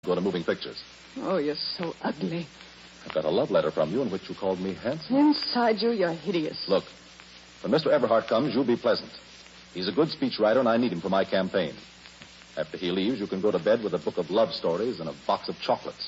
Go to moving pictures. Oh, you're so ugly. I've got a love letter from you in which you called me handsome. Inside you, you're hideous. Look, when Mr. Everhart comes, you'll be pleasant. He's a good speechwriter, and I need him for my campaign. After he leaves, you can go to bed with a book of love stories and a box of chocolates.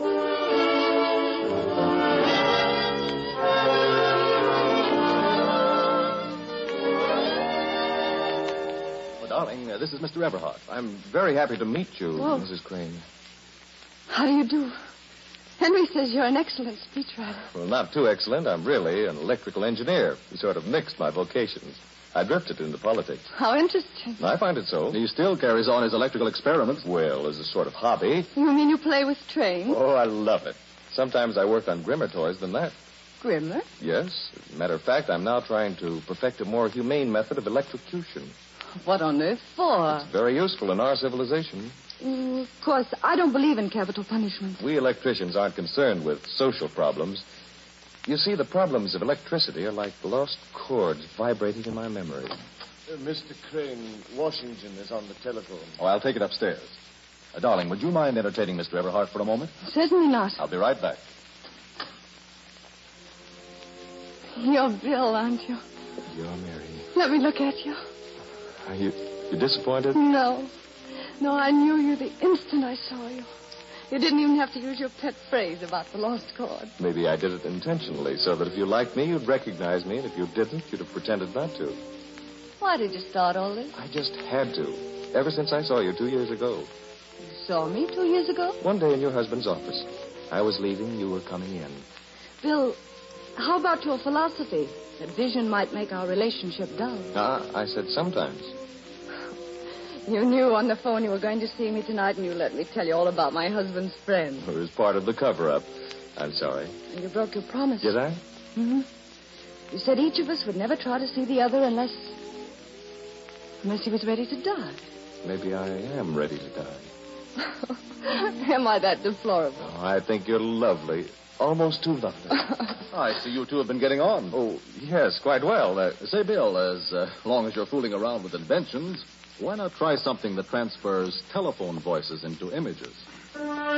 Oh, darling, this is Mr. Everhart. I'm very happy to meet you, Oh. Mrs. Crane. How do you do? Henry says you're an excellent speechwriter. Well, not too excellent. I'm really an electrical engineer. He sort of mixed my vocations. I drifted into politics. How interesting. I find it so. He still carries on his electrical experiments. Well, as a sort of hobby. You mean you play with trains? Oh, I love it. Sometimes I work on grimmer toys than that. Grimmer? Yes. As a matter of fact, I'm now trying to perfect a more humane method of electrocution. What on earth for? It's very useful in our civilization. Of course, I don't believe in capital punishment. We electricians aren't concerned with social problems. You see, the problems of electricity are like lost chords vibrating in my memory. Mr. Crane, Washington is on the telephone. Oh, I'll take it upstairs. Darling, would you mind entertaining Mr. Everhart for a moment? Certainly not. I'll be right back. You're Bill, aren't you? You're Mary. Let me look at you. Are you disappointed? No. No, I knew you the instant I saw you. You didn't even have to use your pet phrase about the lost chord. Maybe I did it intentionally, so that if you liked me, you'd recognize me, and if you didn't, you'd have pretended not to. Why did you start all this? I just had to. Ever since I saw you 2 years ago. You saw me 2 years ago? One day in your husband's office. I was leaving, you were coming in. Bill, how about your philosophy? That vision might make our relationship dull. I said sometimes. You knew on the phone you were going to see me tonight, and you let me tell you all about my husband's friend. It was part of the cover-up. I'm sorry. And you broke your promise. Did I? Mm-hmm. You said each of us would never try to see the other unless he was ready to die. Maybe I am ready to die. Am I that deplorable? Oh, I think you're lovely. Almost too lovely. I see you two have been getting on. Oh, yes, quite well. Say, Bill, as long as you're fooling around with inventions, why not try something that transfers telephone voices into images?